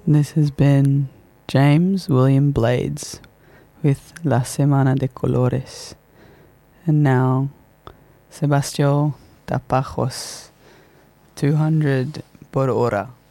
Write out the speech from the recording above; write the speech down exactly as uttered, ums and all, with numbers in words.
This has been James William Blades with La Semana de Colores. And now, Sebastião Tapajos, two hundred por hora.